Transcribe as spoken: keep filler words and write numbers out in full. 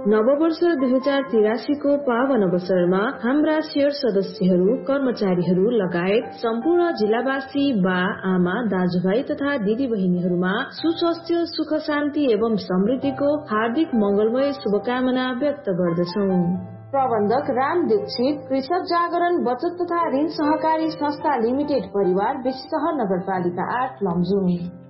नववर्ष दुई हजार तिरासीको पावन अवसरमा हाम्रा शेयर सदस्यहरू, कर्मचारीहरू लगायत सम्पूर्ण जिल्लावासी, बा आमा, दाजुभाइ तथा दिदी बहिनीहरूमा सुस्वास्थ्य, सुख शान्ति एवं समृद्धिको हार्दिक मंगलमय शुभकामना व्यक्त गर्दछौं। प्रबन्धक राम दीक्षित, कृषक जागरण बचत तथा ऋण सहकारी संस्था लिमिटेड परिवार, बेसीसहर नगरपालिका आठ लमजुङ।